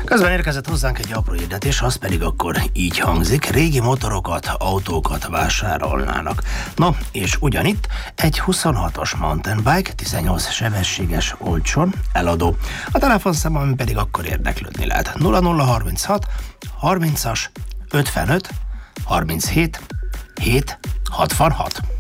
Közben érkezett hozzánk egy apró hirdetés, az pedig akkor így hangzik: régi motorokat, autókat vásárolnának. Na, és ugyanitt egy 26-os mountain bike, 18 sebességes, olcsón eladó. A telefonszámon pedig akkor érdeklődni lehet. 0036 30-as 55 37 7 66.